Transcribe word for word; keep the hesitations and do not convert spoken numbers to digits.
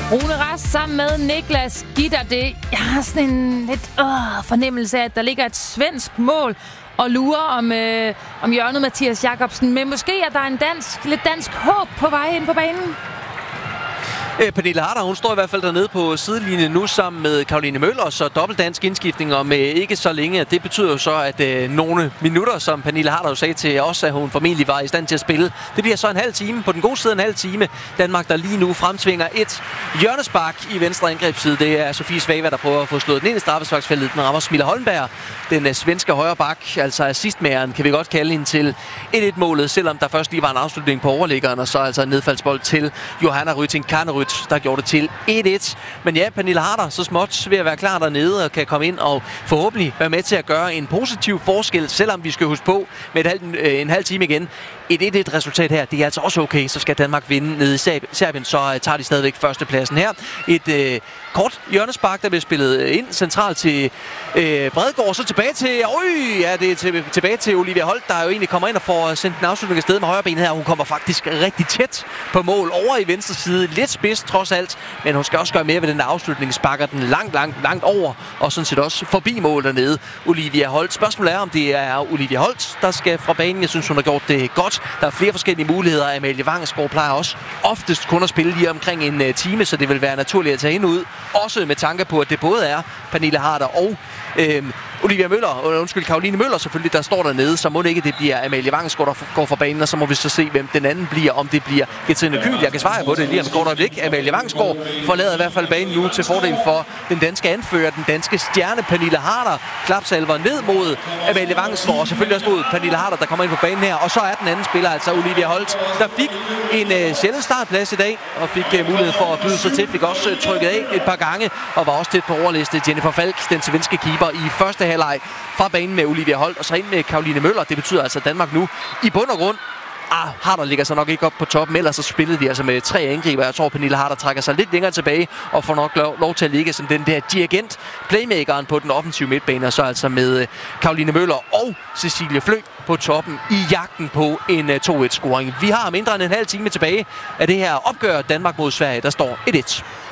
Rune Rast sammen med Niklas Gitter. Det, jeg har sådan en lidt øh, fornemmelse af, at der ligger et svensk mål og lurer om, øh, om hjørnet Mathias Jakobsen. Men måske er der en dansk, lidt dansk håb på vej ind på banen. Æ, Pernille Harder, hun står i hvert fald dernede på sidelinjen nu sammen med Caroline Møller, så dobbelt dansk indskiftning om øh, ikke så længe. Det betyder jo så, at øh, nogle minutter, som Pernille Harder jo sagde til os, at hun formentlig var i stand til at spille. Det bliver så en halv time. På den gode side en halv time. Danmark, der lige nu fremtvinger et hjørnespark i venstre angrebsside. Det er Sofie Svava, der prøver at få slået den ind i straffesparksfeltet. Den rammer Smilla Holmberg, den øh, svenske højre bak, altså assistmageren, kan vi godt kalde hende til et et-målet, selvom der først lige var en afslutning på overliggeren, og så altså en nedfaldsbold til Johanna Rytting Kanerud, der gjorde det til et et. Men ja, Pernille Harder så småt ved at være klar dernede og kan komme ind og forhåbentlig være med til at gøre en positiv forskel, selvom vi skal huske på med et halv, øh, en halv time igen. Et et et-resultat her, det er altså også okay. Så skal Danmark vinde nede i Serbien, så øh, tager de stadigvæk førstepladsen her. Et øh, kort hjørnespark, der bliver spillet ind centralt til øh, Bredgaard, så tilbage til, øj, ja, det er til, tilbage til Olivia Holt, der jo egentlig kommer ind og får sendt en afslutning afsted med højre ben her. Hun kommer faktisk rigtig tæt på mål over i venstre side. Lidt spids trods alt, men hun skal også gøre mere ved den afslutning. Sparker den langt, langt, langt over, og sådan set også forbi mål dernede. Olivia Holt. Spørgsmålet er, om det er Olivia Holt, der skal fra banen. Jeg synes, hun har gjort det godt. Der er flere forskellige muligheder. Amalie Vangsgaard plejer også oftest kun at spille lige omkring en uh, time, så det vil være naturligt at tage hende ud. Også med tanke på, at det både er Pernille Harder og øh, Olivia Møller, undskyld, Caroline Møller selvfølgelig, der står dernede, så må det ikke det bliver Amalie Vangsgaard, der går fra banen, og så må vi så se, hvem den anden bliver, om det bliver Getrine Kyhl. Jeg kan svare på det lige om et kort øjeblik. Amalie Vangsgaard forlader i hvert fald banen nu til fordel for den danske anfører, den danske stjerne Pernille Harder. Klapsalver ned mod Amalie Vangsgaard, og selvfølgelig også mod Pernille Harder, der kommer ind på banen her. Og så er den anden spiller, altså Olivia Holt, der fik en øh, sjælden startplads i dag, og fik øh, mulighed for at byde sig til. Fik også øh, trykket af et par gange, og var også tæt på overliste Jennifer Falk, den svenske keeper, i første halvleg fra banen med Olivia Holt, og så ind med Caroline Møller. Det betyder altså, at Danmark nu i bund og grund Ah, Harder ligger så nok ikke op på toppen, ellers så spillede de altså med tre angriber. Jeg tror, Pernille Harder trækker sig lidt længere tilbage og får nok lov, lov til at ligge som den der dirigent, playmakeren på den offensive midtbane, og så altså med Caroline Møller og Cecilie Flø på toppen i jagten på en to et-scoring. Vi har mindre end en halv time tilbage af det her opgør Danmark mod Sverige, der står et et.